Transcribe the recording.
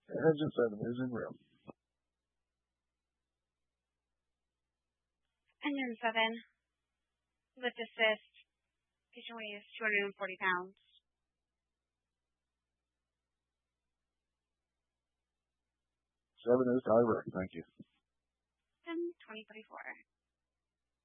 Engine 7 is in route. Engine 7, lift assist, patient weight is 240 pounds. 7 is direct, thank you. 10-2044.